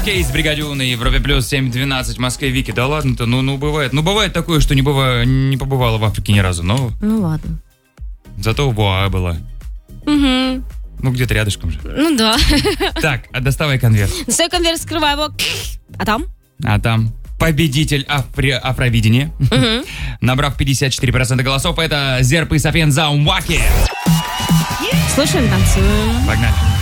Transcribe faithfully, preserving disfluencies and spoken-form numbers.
Кейс, Бригадюн и Европе Плюс семь двенадцать в Москве. Вики, да ладно-то, ну, ну бывает. Ну бывает такое, что не, быва, не побывала в Африке ни разу, но... Ну ладно. Зато в Боа была. Угу. Ну где-то рядышком же. Ну да. Так, а доставай конверт. Достаю конверт, скрываю его. А там? А там победитель афри... Афровидения. Угу. Набрав пятьдесят четыре процента голосов, это Зерп и Сафен Заумваки. Слушаем, танцуем. Погнали.